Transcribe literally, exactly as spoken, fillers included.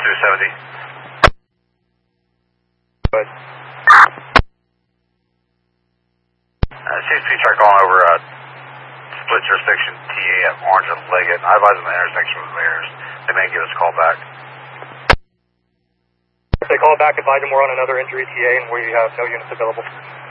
two seventy. Good. Uh, C S P truck going over uh, split jurisdiction T A at Orange and Leggett. I advise them the intersection with mirrors. They may give us a call back. If they call back, advise them we're on another injury T A and we have no units available.